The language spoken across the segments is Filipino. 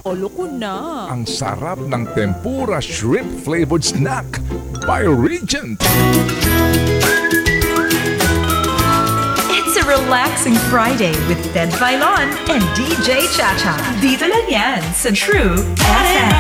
Olo ko na. Ang sarap ng tempura shrimp flavored snack by Regent. It's a relaxing Friday with Ted Filon and DJ Chacha. Dito lang yan sa True FM.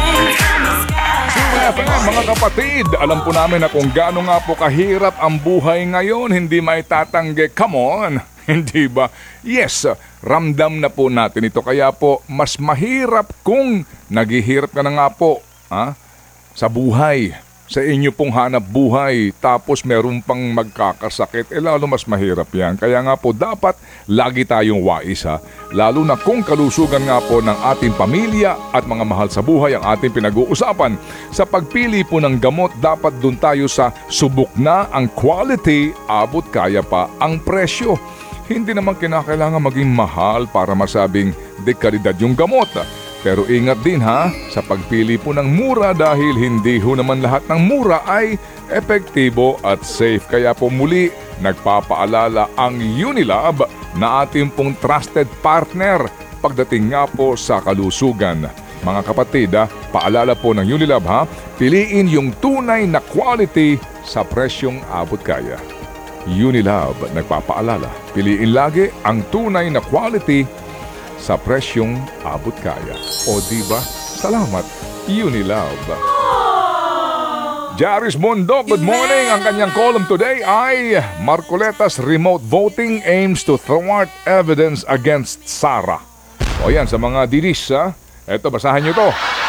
Mga kapatid, alam po namin na kung gaano nga po kahirap ang buhay ngayon, hindi may tatanggi. Come on! Hindi ba? Yes, ramdam na po natin ito. Kaya po, mas mahirap kung naghihirap ka na nga po sa buhay. Sa inyo pong hanap buhay, tapos meron pang magkakasakit, lalo mas mahirap yan. Kaya nga po, dapat lagi tayong wais lalo na kung kalusugan nga po ng ating pamilya at mga mahal sa buhay ang ating pinag-uusapan. Sa pagpili po ng gamot, dapat dun tayo sa subok na ang quality, abot kaya pa ang presyo. Hindi naman kinakailangan maging mahal para masabing de kalidad yung gamot. Pero ingat din sa pagpili po ng mura dahil hindi ho naman lahat ng mura ay epektibo at safe. Kaya po muli nagpapaalala ang Unilab na ating pong trusted partner pagdating nga po sa kalusugan. Mga kapatid, paalala po ng Unilab piliin yung tunay na quality sa presyong abot kaya. Unilab nagpapaalala, piliin lagi ang tunay na quality sa presyong abot kaya. O diba? Salamat, Unilab. Jaris Mondo, good morning. Ang kanyang column today ay Marcoleta's remote voting aims to thwart evidence against Sara. O yan, sa mga dinis eto, basahan nyo to.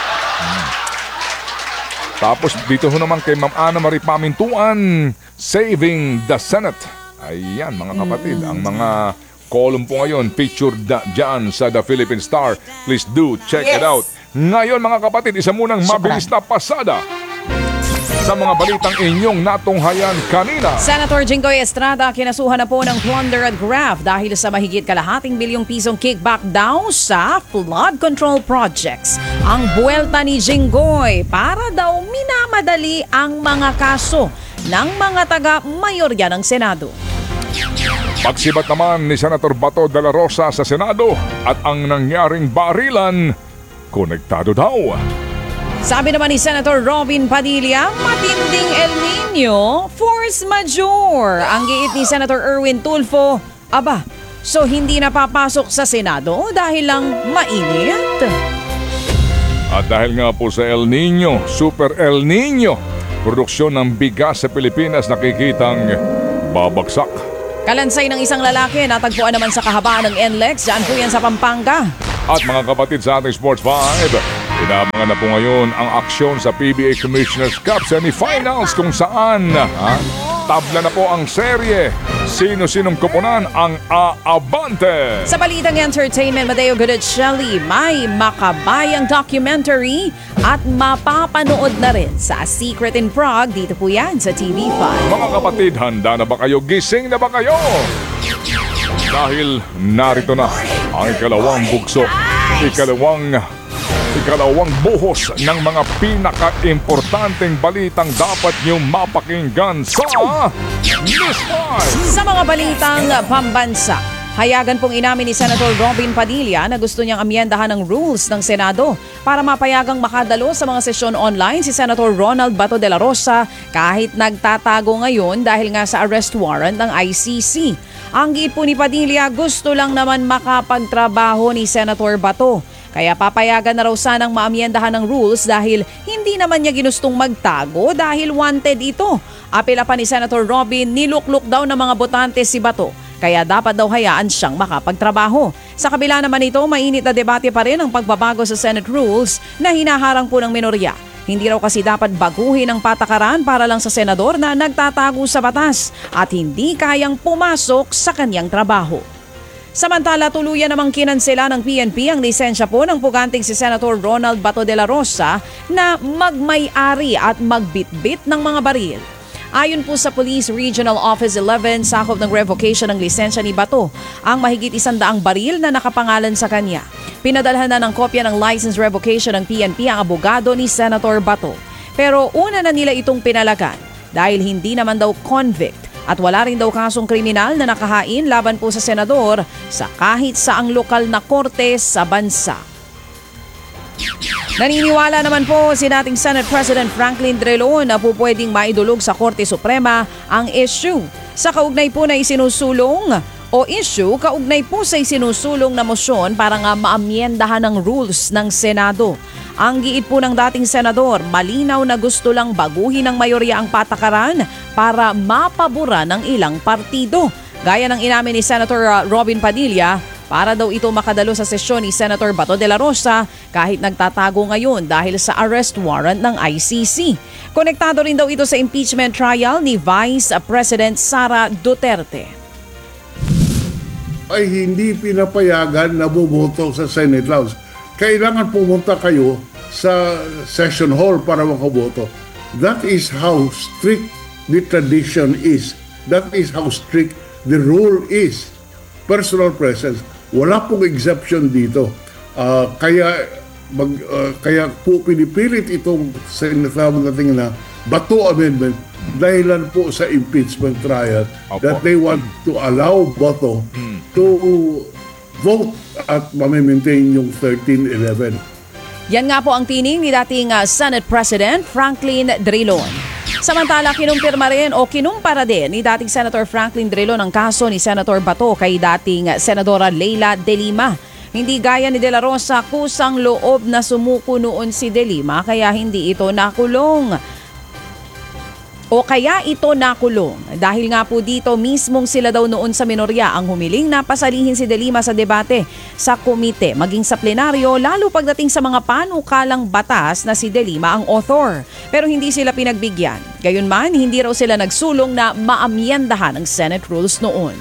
Tapos dito ho naman kay Ma'am Ana Marie Pamintuan, Saving the Senate. Ayan mga kapatid, ang mga column po ngayon featured dyan sa The Philippine Star. Please do check it out. Ngayon mga kapatid, isa munang mabilis na pasada sa mga balitang inyong natunghayan kanina. Senator Jinggoy Estrada kinasuhan na po ng plunder at graft dahil sa mahigit kalahating bilyong pisong kickback daw sa flood control projects. Ang buwelta ni Jinggoy para daw minamadali ang mga kaso ng mga taga-mayorya ng Senado. Pagsibat naman ni Senator Bato de la Rosa sa Senado at ang nangyaring barilan, konektado daw. Sabi naman ni Senator Robin Padilla, matinding El Nino, force majeure. Ang giit ni Senator Erwin Tulfo, so hindi napapasok sa Senado dahil lang mainit? At dahil nga po sa El Nino, Super El Nino, produksyon ng bigas sa Pilipinas nakikitang babagsak. Kalansay ng isang lalaki, natagpuan naman sa kahabaan ng NLEX, dyan po yan sa Pampanga. At mga kapatid sa ating Sports 5, inabangan na po ngayon ang aksyon sa PBA Commissioner's Cup semifinals kung saan tabla na po ang serye. Sino-sinong kupunan ang aabante? Sa balitang entertainment, Mateo Godecelli, may makabayang documentary at mapapanood na rin sa Secret in Prague. Dito po yan sa TV5. Mga kapatid, handa na ba kayo? Gising na ba kayo? Dahil narito na ang ikalawang bugso, ikalawang buhos ng mga pinaka-importanteng balitang dapat niyong mapakinggan sa News 5. Sa mga balitang pambansa, hayagan pong inamin ni Senator Robin Padilla na gusto niyang amyendahan ng rules ng Senado para mapayagang makadalo sa mga sesyon online si Senator Ronald Bato de la Rosa kahit nagtatago ngayon dahil nga sa arrest warrant ng ICC. Ang giit po ni Padilla, gusto lang naman makapagtrabaho ni Senator Bato. Kaya papayagan na raw sanang maamyendahan ng rules dahil hindi naman niya ginustong magtago dahil wanted ito. Apela pa ni Senator Robin, niluklok daw ng mga botante si Bato. Kaya dapat daw hayaan siyang makapagtrabaho. Sa kabila naman ito, mainit na debate pa rin ang pagbabago sa Senate rules na hinaharang po ng minorya. Hindi raw kasi dapat baguhin ang patakaran para lang sa senador na nagtatago sa batas at hindi kayang pumasok sa kanyang trabaho. Samantala, tuluyan namang kinansela ng PNP ang lisensya po ng puganting si Senator Ronald Bato de la Rosa na magmay-ari at magbitbit ng mga baril. Ayon po sa Police Regional Office 11, sakop ng revocation ng lisensya ni Bato ang mahigit 100 baril na nakapangalan sa kanya. Pinadalhan na ng kopya ng license revocation ng PNP ang abogado ni Senator Bato. Pero una na nila itong pinalagan dahil hindi naman daw convict at wala rin daw kasong kriminal na nakahain laban po sa senador sa kahit saang lokal na korte sa bansa. Naniniwala naman po si dating Senate President Franklin Drilon na po pwedeng maidulog sa Korte Suprema ang issue. Sa kaugnay po na isinusulong kaugnay po sa isinusulong na mosyon para nga maamyendahan ng rules ng Senado. Ang giit po ng dating senador, malinaw na gusto lang baguhin ng mayorya ang patakaran para mapabura ng ilang partido. Gaya ng inamin ni Senator Robin Padilla, para daw ito makadalo sa sesyon ni Senator Bato de la Rosa kahit nagtatago ngayon dahil sa arrest warrant ng ICC. Konektado rin daw ito sa impeachment trial ni Vice President Sara Duterte. Ay hindi pinapayagan na bumoto sa Senate House. Kailangan pumunta kayo sa session hall para makaboto. That is how strict the tradition is. That is how strict the rule is. Personal presence. Wala pong exception dito. Kaya po pinipilit itong sinasabing natin na Bato Amendment dahilan po sa impeachment trial. Opo. That they want to allow Bato to vote at mamimaintain yung 1311. Yan nga po ang tining ni dating Senate President Franklin Drilon. Samantala, kinumpara din ni dating Senator Franklin Drilon ang kaso ni Senator Bato kay dating Senadora Leila De Lima. Hindi gaya ni De La Rosa, kusang loob na sumuko noon si De Lima kaya hindi ito nakulong. Dahil nga po dito mismong sila daw noon sa minorya ang humiling na pasalihin si De Lima sa debate sa komite maging sa plenaryo lalo pagdating sa mga panukalang batas na si De Lima ang author. Pero hindi sila pinagbigyan. Gayunman, hindi raw sila nagsulong na maamyendahan ang Senate rules noon.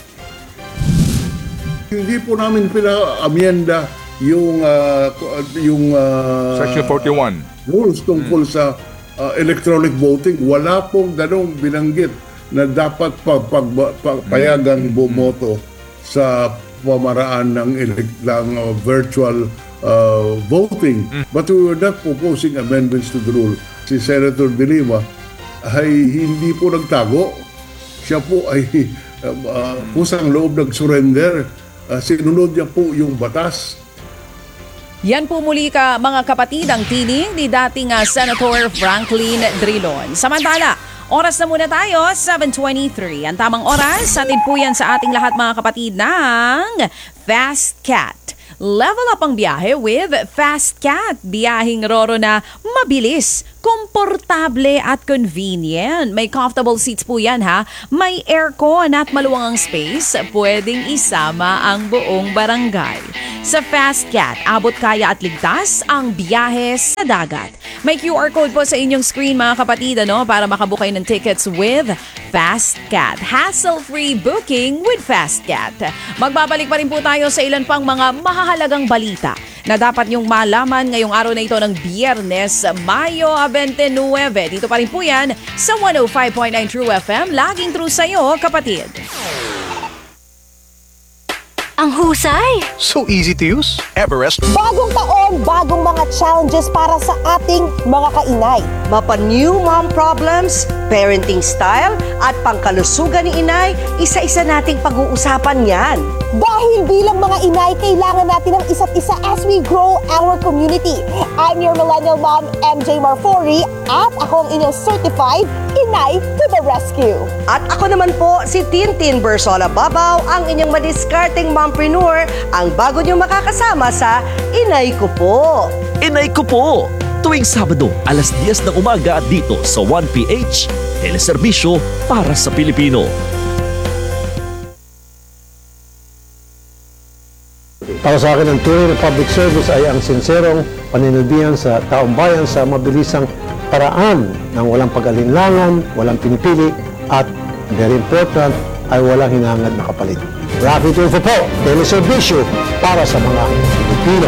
Hindi po namin pina-amyenda yung Section 41. rules tungkol sa electronic voting. Wala pong ganong binanggit na dapat payagang bumoto sa pamaraan ng virtual voting. But we were not proposing amendments to the rule. Si Senator De Lima ay hindi po nagtago. Siya po ay kusang loob nag-surrender. Sinunod niya po yung batas. Yan po muli mga kapatid ang tining ni dating Senator Franklin Drilon. Samantala, oras na muna tayo, 7:23. Ang tamang oras, atin po yan sa ating lahat mga kapatid ng Fast Cat. Level up ang biyahe with Fast Cat. Biyahing roro na mabilis, komportable at convenient. May comfortable seats po yan ha. May aircon at maluwangang space. Pwedeng isama ang buong barangay. Sa Fast Cat, abot kaya at ligtas ang biyahe sa dagat. May QR code po sa inyong screen mga kapatid para makabook kayo ng tickets with Fast Cat. Hassle-free booking with Fast Cat. Magbabalik pa rin po tayo sa ilan pang mga mahahalagang balita na dapat niyong malaman ngayong araw na ito ng Biyernes, Mayo 29. Dito pa rin po yan sa 105.9 True FM. Laging true sa'yo, kapatid. Ang husay! So easy to use. Everest. Bagong taon, bagong mga challenges para sa ating mga kainay. Mapa-new mom problems, parenting style, at pangkalusugan ni inay, isa-isa nating pag-uusapan yan. Dahil bilang mga inay, kailangan natin ng isa't isa as we grow our community. I'm your millennial mom, MJ Marfori, at ako ang inyong certified Inay to the rescue. At ako naman po si Tintin Bersola Babaw, ang inyong madiskarteng mompreneur, ang bago niyong makakasama sa Inay Ko Po. Inay Ko Po! Tuwing Sabado, alas 10 ng umaga dito sa 1PH, teleserbisyo para sa Pilipino. Para sa akin, ang tunay na public service ay ang sinserong paninilbihan sa taong bayan sa mabilisang paraan ng walang pag-alinlangan, walang pinipili, at very important, ay walang hinangad na kapalit. Rapid Info po, teleserbisyo para sa mga Pilipino.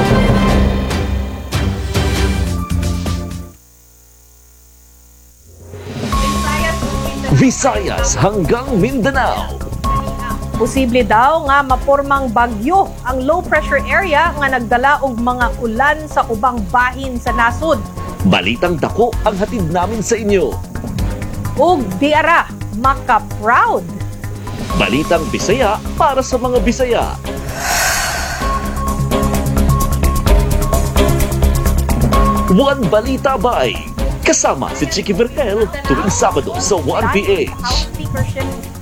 Visayas hanggang Mindanao. Posible daw nga mapormang bagyo ang low pressure area nga nagdala og mga ulan sa ubang bahin sa nasod. Balitang dako ang hatid namin sa inyo. Ug diara maka-proud. Balitang Bisaya para sa mga Bisaya. One Balita Bay. Kasama si Chicky Vergel tuwing Sabado sa 1PH. House speakership